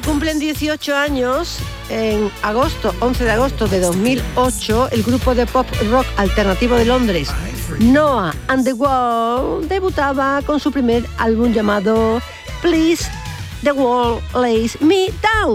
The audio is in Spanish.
se cumplen 18 años, en agosto, 11 de agosto de 2008, el grupo de pop rock alternativo de Londres, Noah and the World, debutaba con su primer álbum llamado Please, the World Lays Me Down.